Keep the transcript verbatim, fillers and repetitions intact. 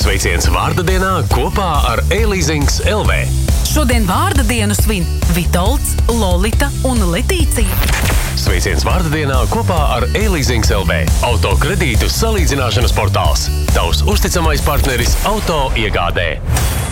Sveiciens vārda dienā kopā ar e-leasings L V. Šodien vārda dienu svin Vitolds, Lolita un Letīcija. Sveiciens vārda dienā kopā ar e-leasings L V. Auto kredītu salīdzināšanas portāls. Tavs uzticamais partneris auto iegādē.